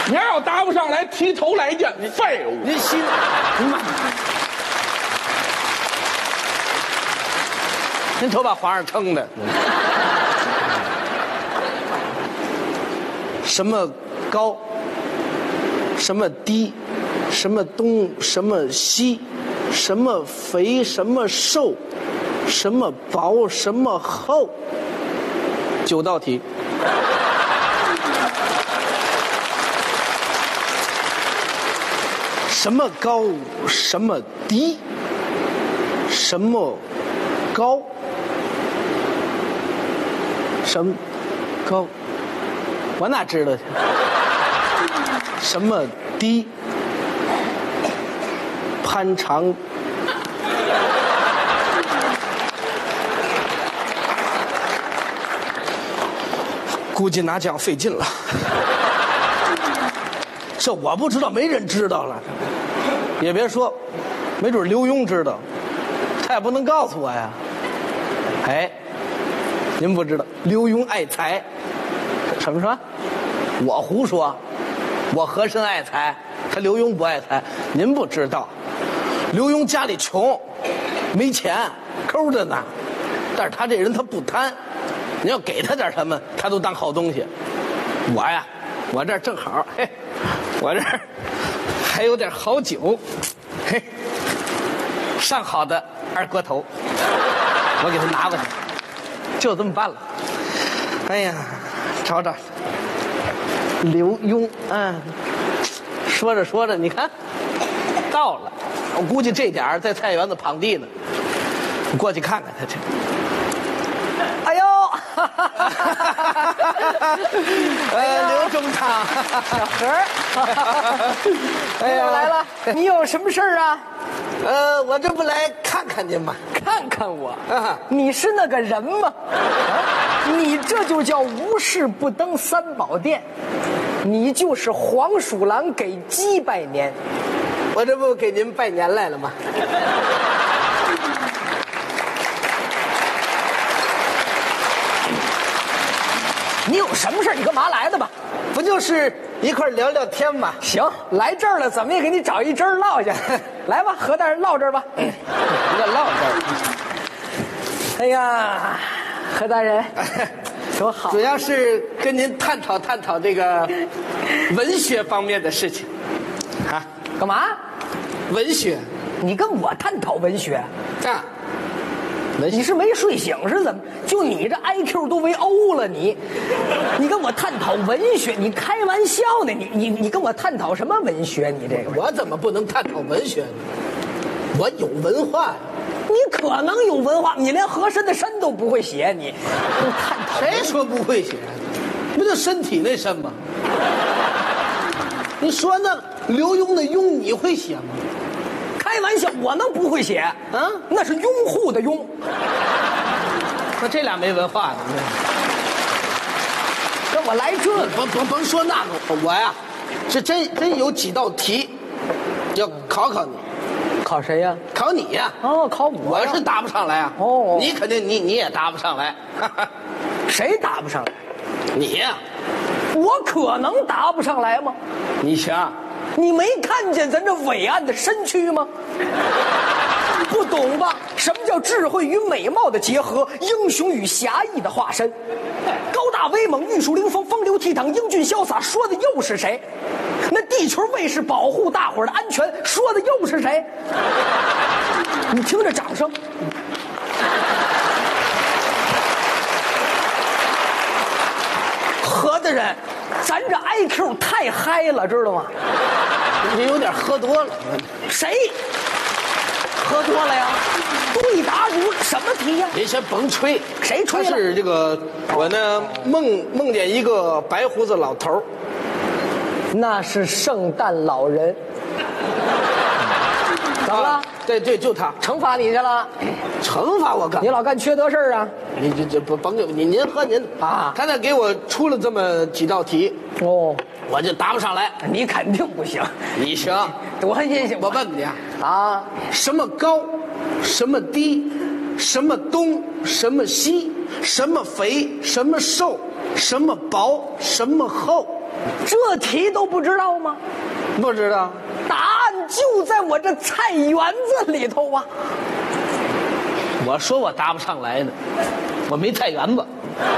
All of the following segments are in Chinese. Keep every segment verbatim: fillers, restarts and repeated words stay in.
你要要答不上来，提头来见，废物！ 您心，您慢。您头把皇上撑的。什么高？什么低？什么东？什么西？什么肥？什么瘦？什么薄？什么厚？九道题。什么高？什么低？什么高？什么高？我哪知道去？什么低？攀长。估计拿奖费劲了。这我不知道，没人知道了。也别说，没准刘墉知道，他也不能告诉我呀。哎，您不知道，刘墉爱财。什么说？我胡说，我和珅爱财，他刘墉不爱财。您不知道，刘墉家里穷，没钱，抠着呢。但是他这人他不贪，你要给他点什么，他都当好东西。我呀，我这儿正好，嘿，我这儿还有点好酒，嘿，上好的二锅头，我给他拿过去，就这么办了。哎呀，找找刘墉，嗯，说着说着，你看到了，我估计这点儿在菜园子滂地呢，你过去看看他去。哎呦，呃，刘中堂， 小何，哎呀，来了，你有什么事儿啊？ 呃，我这不来看看您吗？ 看看我， 啊、 你是那个人吗？你这就叫无事不登三宝殿，你就是黄鼠狼给鸡拜年。 我这不给您拜年来了吗？ 你有什么事？你干嘛来的吧？ 不就是一块聊聊天吗？ 行，来这儿了，怎么也给你找一针落下。来吧，何大人唠这儿吧。 要唠这儿。 哎呀，何大人，多好！ 主要是跟您探讨探讨这个文学方面的事情。啊， 干嘛？ 文学。 你跟我探讨文学？ 啊。 你是没睡醒是怎么？就你这 I Q 都为 O 了，你，你跟我探讨文学？你开玩笑呢？你你你跟我探讨什么文学？你这个我怎么不能探讨文学呢？我有文化呀！ 你可能有文化，你连和珅的参都不会写，你你探讨谁说不会写？不就身体那身吗？你说那刘墉的墉你会写吗？ 开玩笑，我能不会写啊？那是拥护的拥。 那这俩没文化呢。 跟我来这， 甭甭甭说那个，我呀，是真真有几道题，要考考你。 考谁呀？ 考你呀！ 哦，考我。 我是答不上来啊。 哦， 你肯定你你也答不上来。 谁答不上来？ 你呀。 我可能答不上来吗？ 你行。 你没看见咱这伟岸的身躯吗？不懂吧？什么叫智慧与美貌的结合，英雄与侠义的化身？高大威猛，玉树临风，风流倜傥，英俊潇洒，说的又是谁？那地球卫士保护大伙儿的安全，说的又是谁？你听着掌声。何大人，咱这 I Q 太嗨了，知道吗？ 你有点喝多了。 谁喝多了呀？对答如什么题呀？ 您先甭吹， 谁吹了？ 是这个我呢梦梦见一个白胡子老头， 那是圣诞老人。怎么了？啊、 对对，就他惩罚你去了。 惩罚我干？ 你老干缺德事儿啊！ 你这这不甭给你您和您啊！他再给我出了这么几道题哦， 我就答不上来。 你肯定不行。 你行， 多新鲜！ 我问你啊， 啊， 什么高，什么低，什么东，什么西，什么肥，什么瘦，什么薄，什么厚？ 这题都不知道吗？ 不知道。 答案就在我这菜园子里头啊！ 我说我答不上来呢，我没菜园子。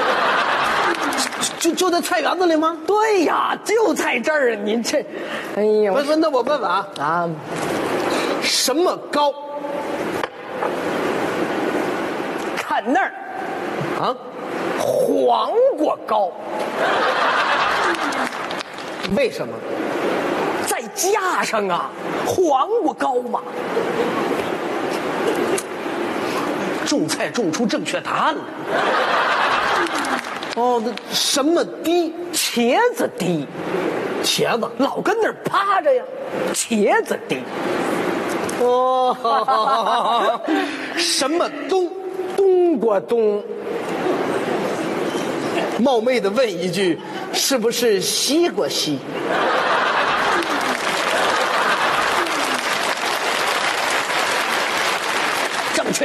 就就在菜园子里吗？ 对呀，就在这儿啊！您这，哎呀， 不是，那我问问啊啊， 什么高？ 看那儿， 啊， 黄瓜高。 为什么？ 再加上啊，黄瓜高嘛。 种菜种出正确答案了。哦，那什么低？ 茄子低， 茄子老跟那儿趴着呀，茄子低。 哦，什么冬？ 冬瓜冬。 冒昧的问一句，是不是西瓜西？ 正确。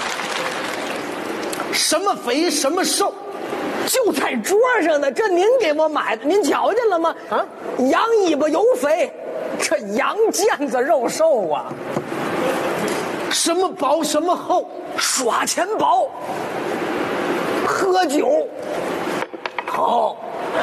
什么肥什么瘦？ 就在桌上呢，这您给我买的，您瞧见了吗？啊，羊尾巴油肥，这羊腱子肉瘦啊。 什么薄什么厚？ 耍钱薄，喝酒好。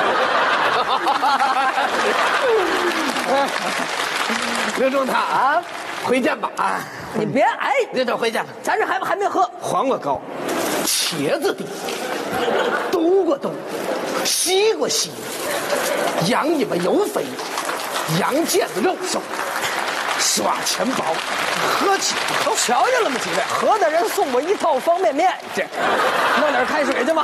刘中塔啊，回见吧啊！ 你别哎， 那就回见吧。 咱这还还没喝。 黄瓜高，茄子低，冬瓜冬，西瓜西，羊尾巴油肥，羊腱子肉瘦，耍钱薄，喝酒都瞧见了吗？几位，何大人送我一套方便面，这弄点开水去吧。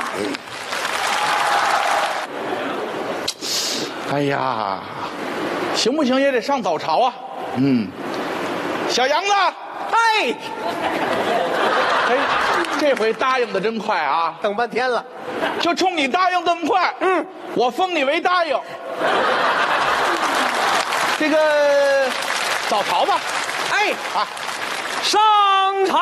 哎呀，行不行也得上早朝啊。嗯，小杨子， 哎， 哎，这回答应的真快啊！ 等半天了， 就冲你答应这么快，嗯，我封你为答应。这个早朝吧， 哎啊， 上朝，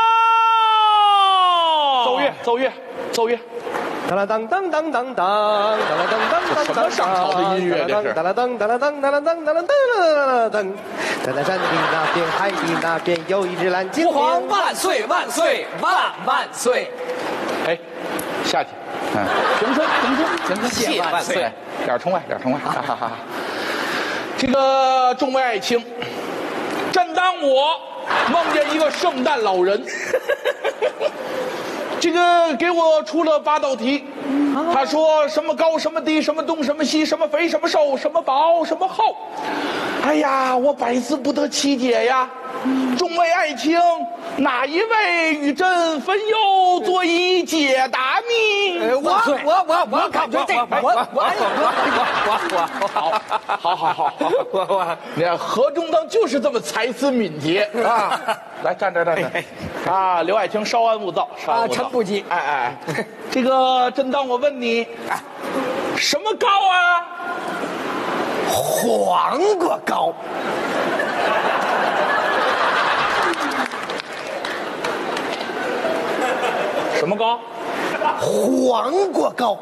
奏乐，奏乐，奏乐。 哒啦当当当当当，哒啦当当当当， 什么上朝的音乐这是？ 哒啦当哒啦当哒啦当哒啦哒啦当，在那山的那边，海的那边，有一只蓝精灵。 父皇万岁万岁万万岁！ 哎，下去，嗯，平身平身平身， 谢万岁！ 点冲外，点冲外，哈哈哈！这个众位爱卿，正当我梦见一个圣诞老人。这个给我出了八道题，他说什么高什么低什么东什么西什么肥什么瘦什么薄什么厚，哎呀，我百思不得其解呀！众位爱卿，哪一位与朕分忧作以解答呢？ 我我我我感觉这我我我好，好，好，好，好，我我，你看何中当就是这么才思敏捷啊！来站这站这，啊，刘爱卿稍安勿躁，稍安勿躁， 啊臣不急。 哎哎，哎这个朕当我问你，什么高啊？ 黄瓜高。 什么高？ 黄瓜高。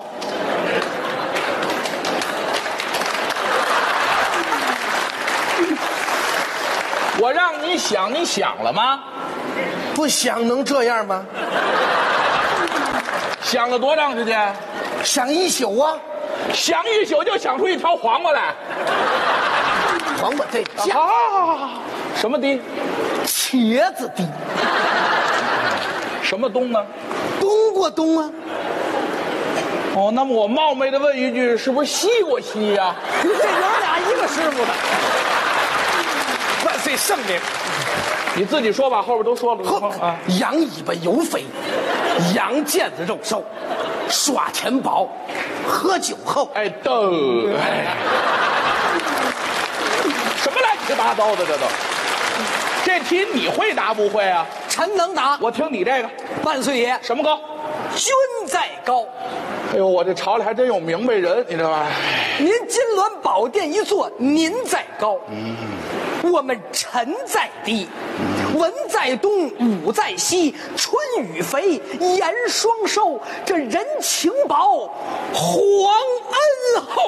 我让你想，你想了吗？ 不想能这样吗？ 想了多长时间？ 想一宿啊！ 想一宿就想出一条黄瓜来。 黄瓜这好好好好，什么低？ 茄子低。 什么冬呢？ 冬瓜冬啊！ 哦，那么我冒昧的问一句，是不是西瓜西呀、啊？ 这娘俩一个师傅的。 万岁圣明！ 你自己说吧，后边都说了。 呵啊， 羊尾巴油肥，羊腱子肉瘦，耍钱薄，喝酒后。 哎，逗，哎，什么乱七八糟的这都？这题你会答不会啊？ 臣能答。 我听你这个， 万岁爷， 什么高？ 君在高。 哎呦，我这朝里还真有明白人，你知道吧？ 您金銮宝殿一坐，您在高。嗯。我们臣在低，文在东，武在西，春雨肥，严霜瘦，这人情薄，皇恩厚。